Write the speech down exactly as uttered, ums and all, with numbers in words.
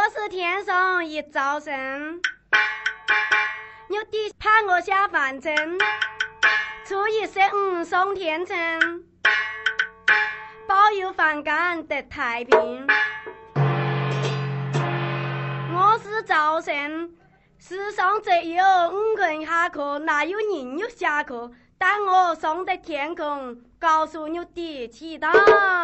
是天上一早晨，牛弟盼我下凡尘，初一十五送天辰，保佑凡间得太平。我是早晨，世上只有五个人下课，哪有人有下课？但我送得天空，告诉牛弟祈祷。